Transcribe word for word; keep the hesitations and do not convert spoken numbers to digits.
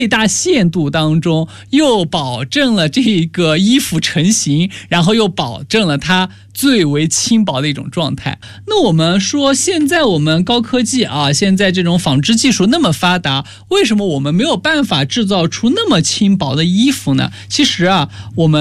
最大限度当中，又保证了这个衣服成型，然后又保证了它最为轻薄的一种状态。那我们说，现在我们高科技啊，现在这种纺织技术那么发达，为什么我们没有办法制造出那么轻薄的衣服呢？其实啊，我们